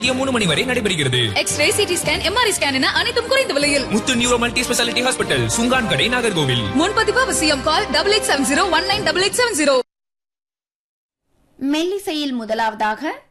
3 மணி வரை நடைபெறுகிறது. X ray, CT scan, MRI scan என அனைத்தும் குறைந்த விலையில். முத்து நியூரோ மல்டி ஸ்பெஷாலிட்டி ஹாஸ்பிட்டல், சுங்கான் கடை, நாகர்கோவில். முன்பதிவு அவசியம். கால் 8870 198870. மெல்லிசையில் முதலாவதாக